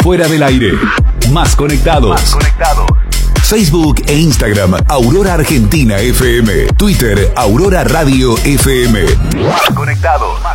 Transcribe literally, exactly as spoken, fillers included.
Fuera del aire. Más conectados. Más conectados. Facebook e Instagram, Aurora Argentina F M. Twitter, Aurora Radio F M. Más conectados.